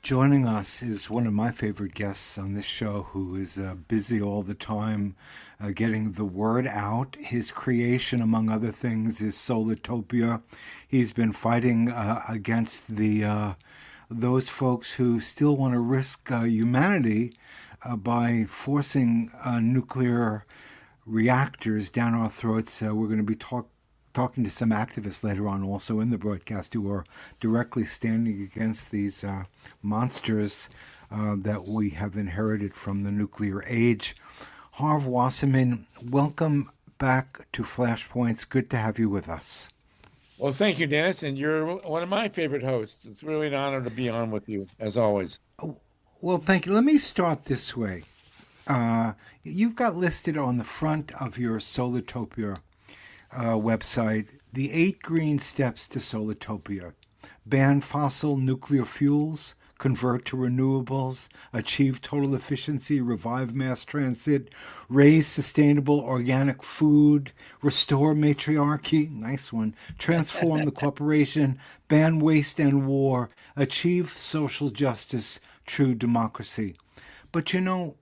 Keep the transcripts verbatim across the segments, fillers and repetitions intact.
Joining us is one of my favorite guests on this show who is uh, busy all the time uh, getting the word out. His creation, among other things, is Solartopia. He's been fighting uh, against the uh, those folks who still want to risk uh, humanity uh, by forcing uh, nuclear reactors down our throats. Uh, we're going to be talk, talking to some activists later on, also in the broadcast, who are directly standing against these uh, monsters uh, that we have inherited from the nuclear age. Harv Wasserman, welcome back to Flashpoints. Good to have you with us. Well, thank you, Dennis, and you're one of my favorite hosts. It's really an honor to be on with you, as always. Well, thank you. Let me start this way. Uh, you've got listed on the front of your Solartopia uh, website the eight green steps to Solartopia. Ban fossil nuclear fuels, convert to renewables, achieve total efficiency, revive mass transit, raise sustainable organic food, restore matriarchy, nice one, transform the corporation, ban waste and war, achieve social justice, true democracy. But you know,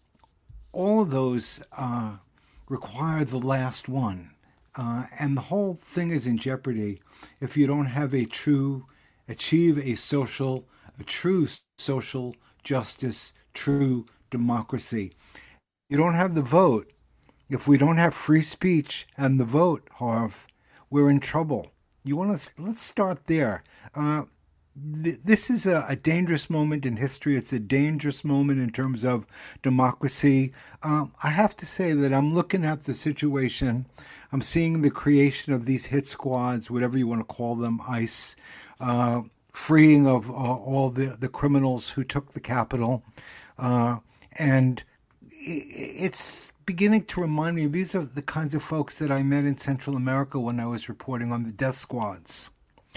all of those uh, require the last one. Uh, and the whole thing is in jeopardy if you don't have a true, achieve a social, a true social justice, true democracy. You don't have the vote. If we don't have free speech and the vote, Harv, we're in trouble. You want to, let's start there. Uh, This is a, a dangerous moment in history. It's a dangerous moment in terms of democracy. Um, I have to say that I'm looking at the situation. I'm seeing the creation of these hit squads, whatever you want to call them, ICE, uh, freeing of uh, all the, the criminals who took the Capitol. Uh, and it's beginning to remind me, these are the kinds of folks that I met in Central America when I was reporting on the death squads.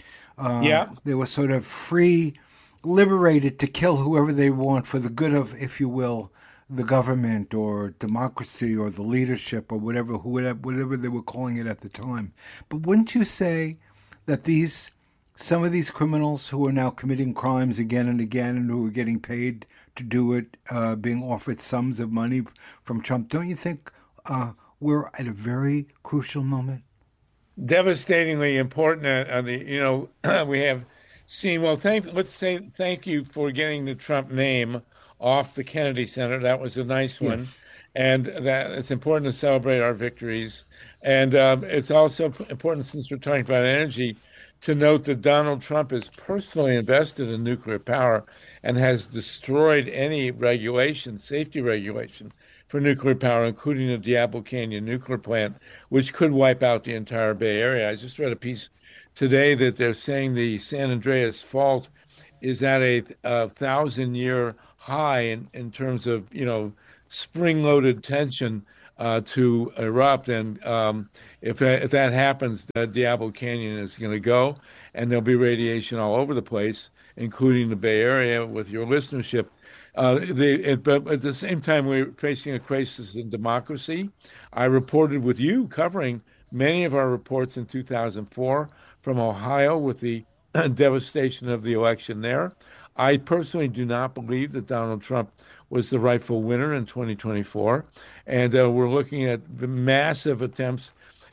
Uh, yeah. They were sort of free, liberated to kill whoever they want for the good of, if you will, the government or democracy or the leadership or whatever, whatever, whatever they were calling it at the time. But wouldn't you say that these, some of these criminals who are now committing crimes again and again and who are getting paid to do it, uh, being offered sums of money from Trump, don't you think uh, we're at a very crucial moment? Devastatingly important. Uh, the you know we have seen. Well, thank let's say thank you for getting the Trump name off the Kennedy Center. That was a nice one, Yes. and that it's important to celebrate our victories. And um, it's also important, since we're talking about energy, to note that Donald Trump is personally invested in nuclear power and has destroyed any regulation, safety regulation for nuclear power, including the Diablo Canyon nuclear plant, which could wipe out the entire Bay Area. I just read a piece today that they're saying the San Andreas Fault is at a, a thousand-year high in, in terms of, you know, spring-loaded tension uh, to erupt. And um, if, that, if that happens, the Diablo Canyon is going to go, and there'll be radiation all over the place, including the Bay Area with your listenership. Uh, the, it, but at the same time, we're facing a crisis in democracy. I reported with you covering many of our reports in two thousand four from Ohio with the devastation of the election there. I personally do not believe that Donald Trump was the rightful winner in twenty twenty-four. And uh, we're looking at the massive attempts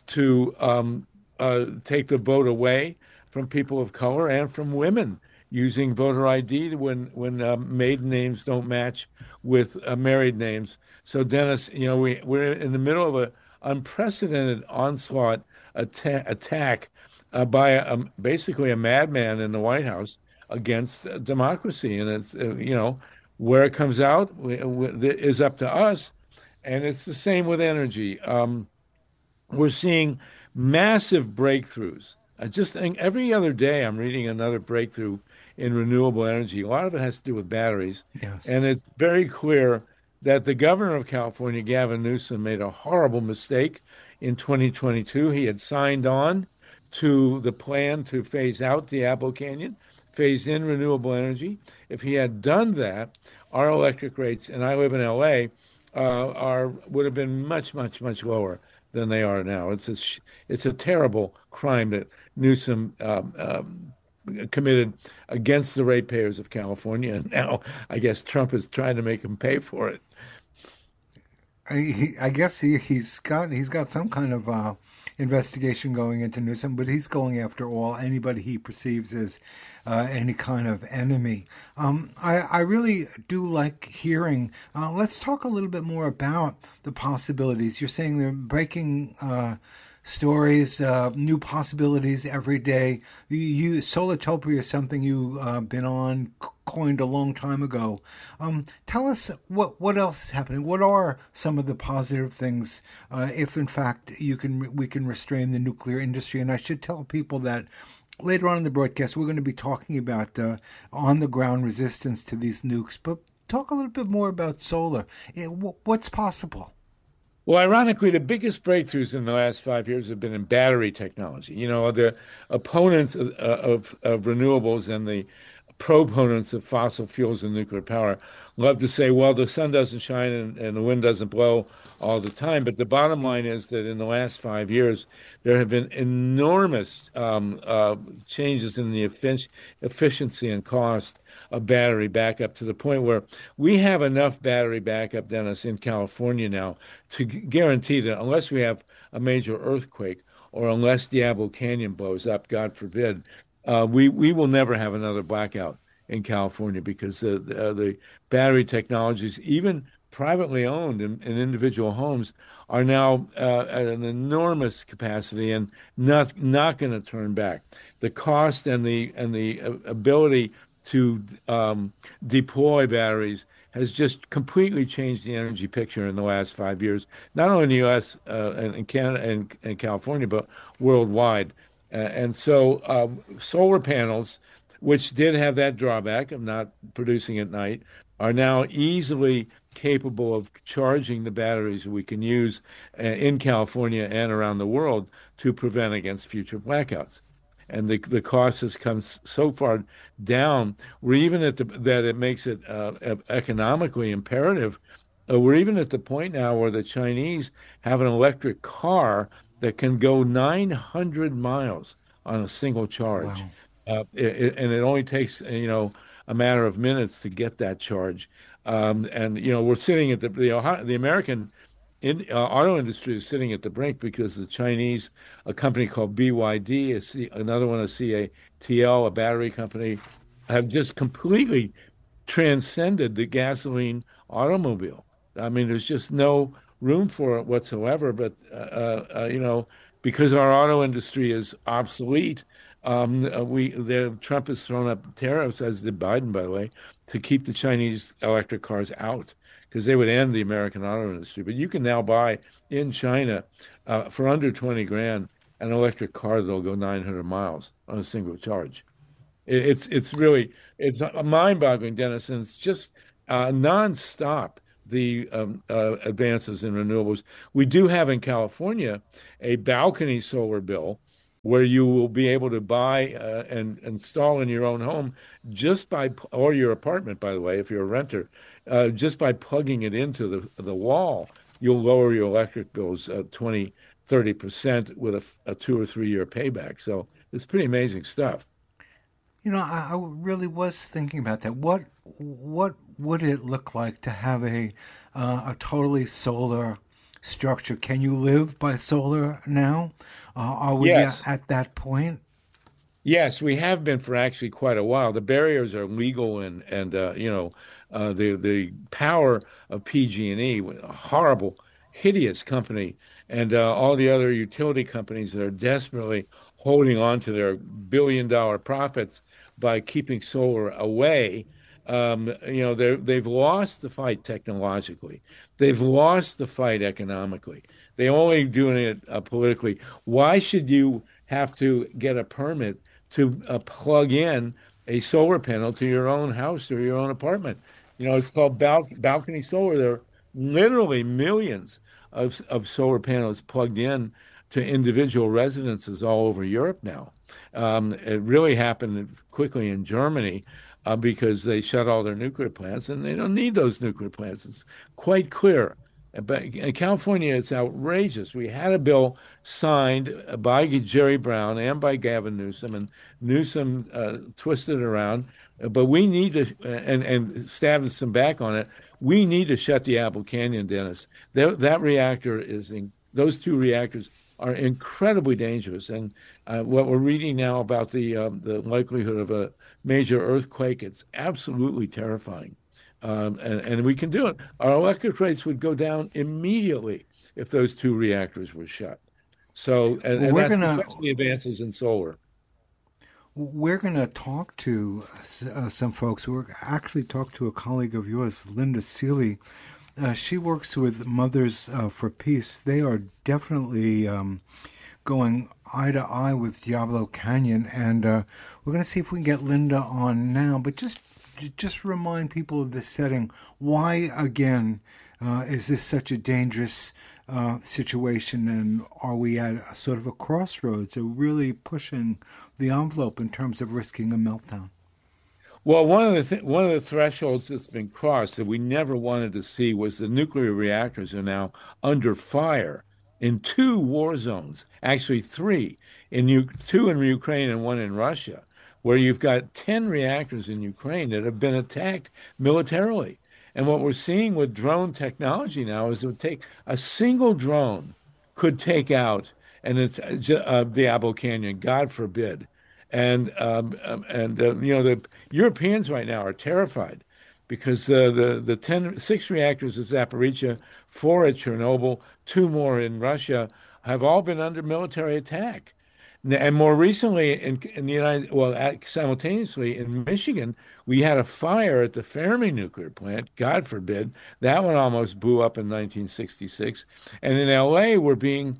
to um, uh, take the vote away from people of color and from women, using voter I D when when uh, maiden names don't match with uh, married names. So, Dennis, you know, we we're in the middle of an unprecedented onslaught atta- attack uh, by a, basically a madman in the White House against uh, democracy, and it's uh, you know where it comes out we, we, is up to us, and it's the same with energy. Um, we're seeing massive breakthroughs. Uh, just every other day, I'm reading another breakthrough in renewable energy. A lot of it has to do with batteries. Yes. And it's very clear that the governor of California, Gavin Newsom, made a horrible mistake in twenty twenty-two. He had signed on to the plan to phase out Diablo Canyon, phase in renewable energy. If he had done that, our electric rates, and I live in L A, uh, are would have been much, much, much lower than they are now. It's a, it's a terrible crime that Newsom um, um, committed against the ratepayers of California. And now I guess Trump is trying to make them pay for it. I, he, I guess he, he's got he's got some kind of uh, investigation going into Newsom, but he's going after all anybody he perceives as uh, any kind of enemy. Um, I, I really do like hearing. Uh, let's talk a little bit more about the possibilities. You're saying they're breaking. Uh, stories, uh, new possibilities every day. You, you Solartopia is something you've uh, been on, coined a long time ago. Um, tell us what what else is happening. What are some of the positive things, uh, if in fact you can we can restrain the nuclear industry? And I should tell people that later on in the broadcast we're going to be talking about uh, on the ground resistance to these nukes. But talk a little bit more about solar. What's possible? Well, ironically, the biggest breakthroughs in the last five years have been in battery technology. You know, the opponents of, of, of renewables and the proponents of fossil fuels and nuclear power love to say, well, the sun doesn't shine and, and the wind doesn't blow all the time. But the bottom line is that in the last five years, there have been enormous um, uh, changes in the effic- efficiency and cost of battery backup to the point where we have enough battery backup, Dennis, in California now to g- guarantee that unless we have a major earthquake or unless Diablo Canyon blows up, God forbid, uh, we we will never have another blackout in California because the the, uh, the battery technologies, even privately owned in, in individual homes, are now uh, at an enormous capacity and not not going to turn back. The cost and the and the uh, ability to um, deploy batteries has just completely changed the energy picture in the last five years, not only in the U S uh, and in Canada and, and California, but worldwide. Uh, and so um, solar panels, which did have that drawback of not producing at night, are now easily capable of charging the batteries we can use uh, in California and around the world to prevent against future blackouts. And the the cost has come so far down. We're even at the that it makes it uh, economically imperative. Uh, we're even at the point now where the Chinese have an electric car that can go nine hundred miles on a single charge. Wow. Uh, it, and it only takes, you know, a matter of minutes to get that charge. Um, and, you know, we're sitting at the, the, Ohio, the American in, uh, auto industry is sitting at the brink because the Chinese, a company called B Y D, a C, another one, a C A T L, a battery company, have just completely transcended the gasoline automobile. I mean, there's just no room for it whatsoever. But uh, uh, uh, you know, because our auto industry is obsolete, um, uh, we the Trump has thrown up tariffs, as did Biden, by the way, to keep the Chinese electric cars out because they would end the American auto industry. But you can now buy in China uh, for under twenty grand an electric car that'll go nine hundred miles on a single charge. It's it's really it's mind-boggling, Dennis, and it's just uh, nonstop the um, uh, advances in renewables. We do have in California a balcony solar bill where you will be able to buy uh, and install in your own home just by or your apartment, by the way, if you're a renter, uh, just by plugging it into the the wall, you'll lower your electric bills uh, twenty, thirty percent with a, a two or three year payback. So it's pretty amazing stuff. You know, I, I really was thinking about that. What what would it look like to have a uh, a totally solar structure? Can you live by solar now? Uh, are we Yes. at that point? Yes, we have been for actually quite a while. The barriers are legal and and uh, you know uh, the the power of P G and E, a horrible, hideous company, and uh, all the other utility companies that are desperately holding on to their billion dollar profits by keeping solar away. Um, you know, they they've lost the fight technologically. They've lost the fight economically. They only doing it uh, politically. Why should you have to get a permit to uh, plug in a solar panel to your own house or your own apartment? You know, it's called bal- balcony solar. There are literally millions of of solar panels plugged in to individual residences all over Europe now. Um, it really happened quickly in Germany uh, because they shut all their nuclear plants and they don't need those nuclear plants. It's quite clear But in California, it's outrageous. We had a bill signed by Jerry Brown and by Gavin Newsom, and Newsom uh, twisted it around. But we need to, and and stabbed some back on it. We need to shut the Apple Canyon, Dennis. That, that reactor is in, those two reactors are incredibly dangerous. And uh, what we're reading now about the um, the likelihood of a major earthquake, it's absolutely terrifying. Um, and, and we can do it. Our electric rates would go down immediately if those two reactors were shut. So, and, Well, and we're that's gonna because of the advances in solar. we're gonna talk to uh, some folks. We're actually talk to a colleague of yours, Linda Seeley. Uh, she works with Mothers uh, for Peace. They are definitely um, going eye to eye with Diablo Canyon, and uh, we're going to see if we can get Linda on now. But just just remind people of the setting. Why again uh, is this such a dangerous uh, situation, and are we at a, sort of a crossroads, of really pushing the envelope in terms of risking a meltdown? Well, one of the th one of the thresholds that's been crossed that we never wanted to see was the nuclear reactors are now under fire in two war zones, actually three, in U two in Ukraine and one in Russia, where you've got ten reactors in Ukraine that have been attacked militarily. And what we're seeing with drone technology now is it would take a single drone could take out and it, uh, Diablo Canyon, God forbid. And um, um, and uh, you know the Europeans right now are terrified because uh, the the ten, six reactors at Zaporizhia, four at Chernobyl, two more in Russia have all been under military attack. And more recently, in, in the United, well, at, simultaneously in Michigan, we had a fire at the Fermi nuclear plant. God forbid, that one almost blew up in nineteen sixty-six. And in L A, we're being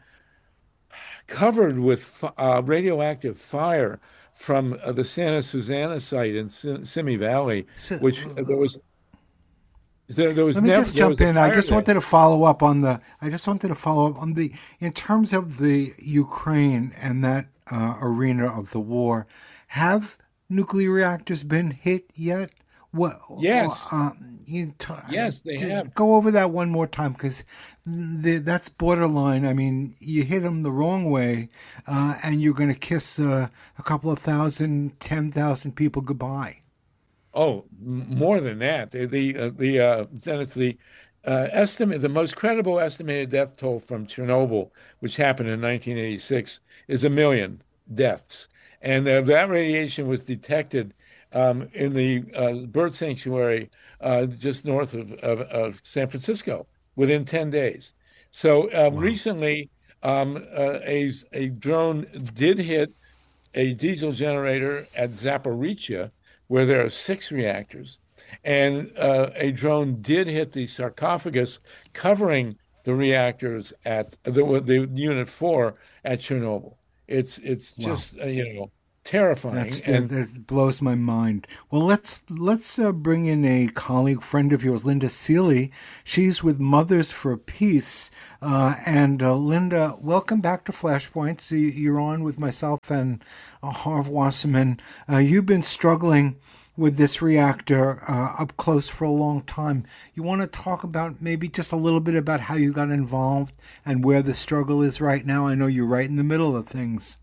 covered with uh, radioactive fire from uh, the Santa Susana site in Simi Valley, So, which uh, there was there, there was let me never just there was jump a in. I fire just there. wanted to follow up on the. I just wanted to follow up on the. In terms of the Ukraine and that uh, arena of the war, have nuclear reactors been hit yet? What? Yes, Uh, you yes, they t- have. go over that one more time, because that's borderline. I mean, you hit them the wrong way, uh, and you're going to kiss uh, a couple of thousand, ten thousand people goodbye. Oh, m- more than that. The the uh, the uh, then it's the uh, estimate, the most credible estimated death toll from Chernobyl, which happened in nineteen eighty-six, is a million deaths, and uh, that radiation was detected um, in the uh, bird sanctuary uh, just north of, of, of San Francisco within ten days. So um, Wow. recently, um, uh, a a drone did hit a diesel generator at Zaporizhia, where there are six reactors, and uh, a drone did hit the sarcophagus covering the reactors at the, the unit four at Chernobyl. It's it's Wow. just uh, you know terrifying, That's that, and that blows my mind. Well, let's let's uh, bring in a colleague, friend of yours, Linda Seeley. She's with Mothers for Peace. Uh, and uh, Linda, welcome back to Flashpoints. You- You're on with myself and uh, Harv Wasserman. Uh, you've been struggling with this reactor uh, up close for a long time. You want to talk about maybe just a little bit about how you got involved and where the struggle is right now? I know you're right in the middle of things.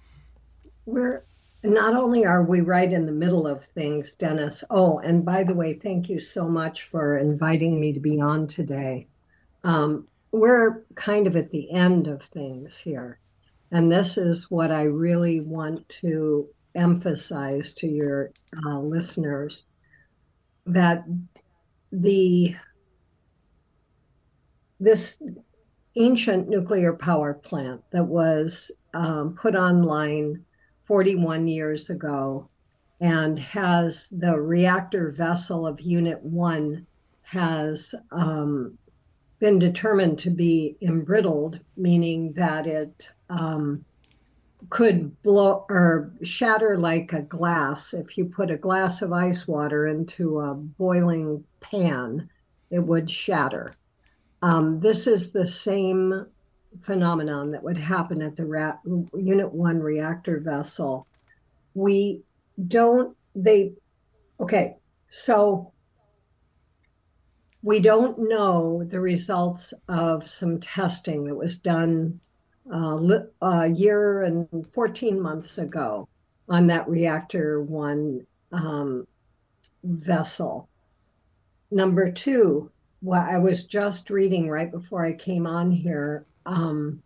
We're not only are we right in the middle of things, Dennis. Oh, and by the way, thank you so much for inviting me to be on today. Um, we're kind of at the end of things here. And this is what I really want to emphasize to your uh, listeners, that the this ancient nuclear power plant that was um, put online forty-one years ago and has the reactor vessel of Unit one has um, been determined to be embrittled, meaning that it um, could blow or shatter like a glass. If you put a glass of ice water into a boiling pan, it would shatter. Um, this is the same phenomenon that would happen at the ra- Unit one reactor vessel. We don't, they, okay, so we don't know the results of some testing that was done uh, a year and fourteen months ago on that reactor one um, vessel. Number two, what I was just reading right before I came on here, um,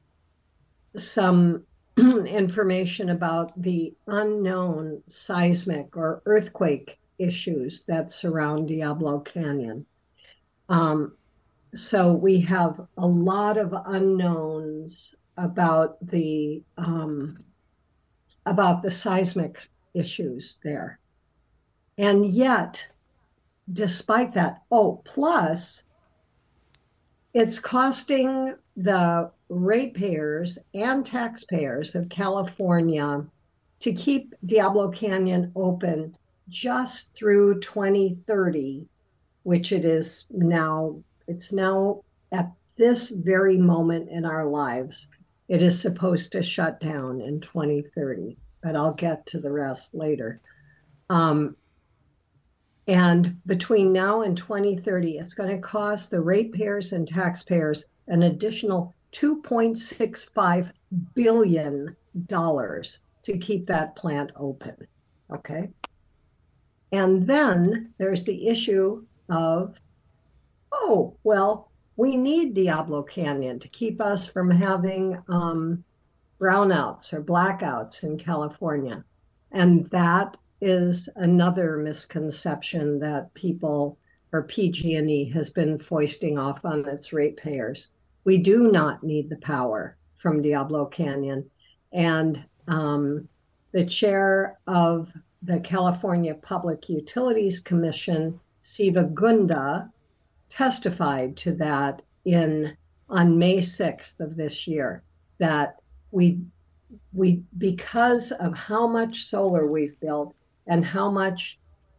some information about the unknown seismic or earthquake issues that surround Diablo Canyon. Um, so we have a lot of unknowns about the um, about the seismic issues there, and yet, despite that, oh, plus it's costing the ratepayers and taxpayers of California to keep Diablo Canyon open just through twenty thirty, which it is now. It's now at this very moment in our lives. It is supposed to shut down in twenty thirty, but I'll get to the rest later. Um, and between now and twenty thirty, it's going to cost the ratepayers and taxpayers an additional two point six five billion dollars to keep that plant open. Okay. And then there's the issue of, oh, well, we need Diablo Canyon to keep us from having um, brownouts or blackouts in California. And that is another misconception that people or P G and E has been foisting off on its ratepayers. We do not need the power from Diablo Canyon. And um, the chair of the California Public Utilities Commission, Siva Gunda, testified to that in on May sixth of this year, that we we because of how much solar we've built and how much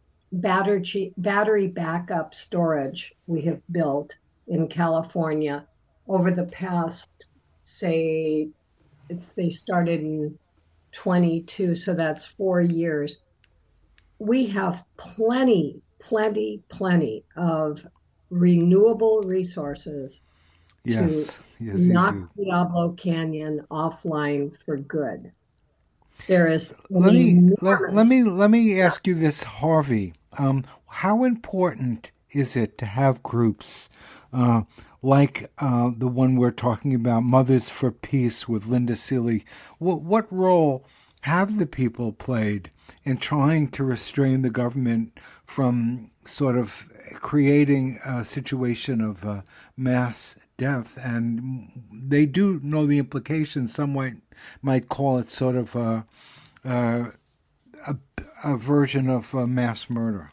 battery battery backup storage we have built in California over the past, say, it's they started in twenty-two, so that's four years. We have plenty, plenty, plenty of renewable resources yes, to yes, you knock do. Diablo Canyon offline for good. There is Let me let, let enormous, me let me ask you this, Harvey. Um, how important is it to have groups uh, like uh, the one we're talking about, Mothers for Peace with Linda Seeley? What what role have the people played in trying to restrain the government from sort of creating a situation of uh, mass death? And they do know the implications. Some might might call it sort of a, a, a, a version of uh, mass murder.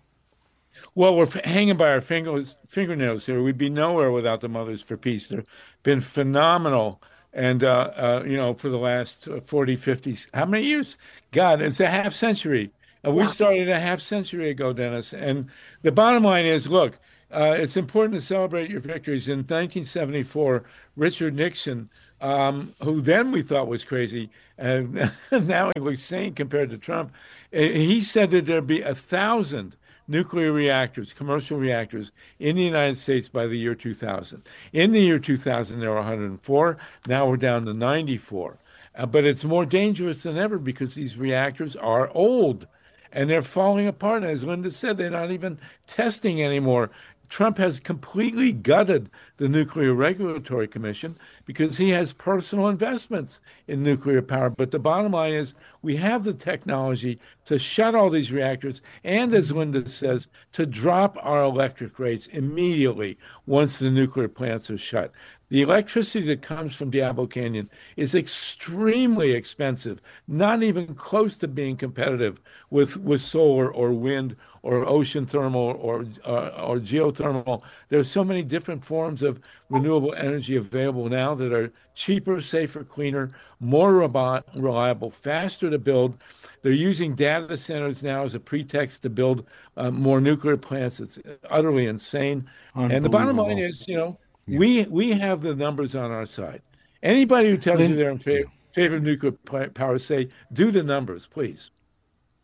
Well, we're f- hanging by our fingers, fingernails here. We'd be nowhere without the Mothers for Peace. They've been phenomenal. And, uh, uh, you know, for the last uh, forty, fifty, how many years? God, it's a half century. Uh, we yeah, started a half century ago, Dennis. And the bottom line is, look, uh, it's important to celebrate your victories. In nineteen seventy-four, Richard Nixon, um, who then we thought was crazy, and now he looks sane compared to Trump, uh, he said that there'd be a thousand nuclear reactors, commercial reactors in the United States by the year two thousand. In the year two thousand, there were one hundred four. Now we're down to ninety-four. Uh, but it's more dangerous than ever because these reactors are old and they're falling apart. As Linda said, they're not even testing anymore. Trump has completely gutted the Nuclear Regulatory Commission because he has personal investments in nuclear power. But the bottom line is we have the technology to shut all these reactors and, as Linda says, to drop our electric rates immediately once the nuclear plants are shut. The electricity that comes from Diablo Canyon is extremely expensive, not even close to being competitive with, with solar or wind or ocean thermal or uh, or geothermal. There are so many different forms of renewable energy available now that are cheaper, safer, cleaner, more reliable, faster to build. They're using data centers now as a pretext to build uh, more nuclear plants. It's utterly insane. And the bottom line Unbelievable. is, you know, Yeah. we we have the numbers on our side. Anybody who tells you Lynn, they're in yeah. favor, favor of nuclear power, say, do the numbers, please.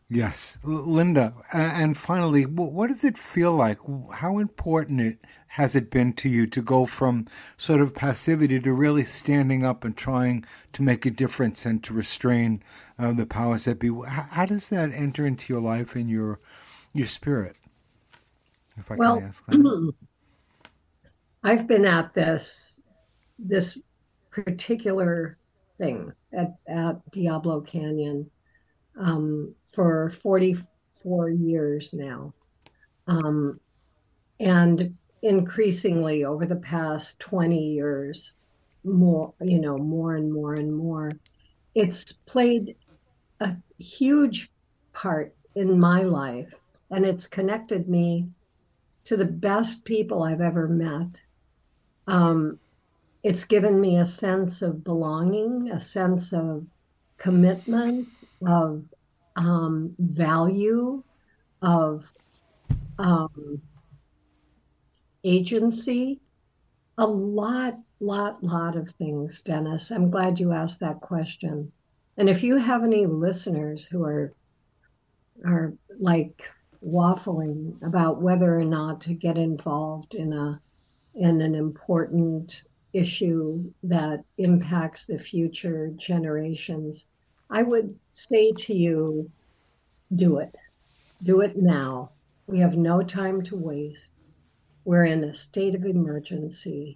Yes, L- Linda. a- And finally, wh- what does it feel like? How important it has it been to you to go from sort of passivity to really standing up and trying to make a difference and to restrain uh, the powers that be? How, how does that enter into your life and your your spirit, if I can Well, ask that? I've been at this this particular thing at, at Diablo Canyon um, for forty-four years now. Um, and increasingly over the past twenty years, more, you know, more and more and more, it's played a huge part in my life, and it's connected me to the best people I've ever met. Um, it's given me a sense of belonging, a sense of commitment, of um, value, of um, agency, a lot, lot, lot of things, Dennis. I'm glad you asked that question. And if you have any listeners who are are like waffling about whether or not to get involved in a in an important issue that impacts the future generations, I would say to you, do it. Do it now. We have no time to waste. We're in a state of emergency.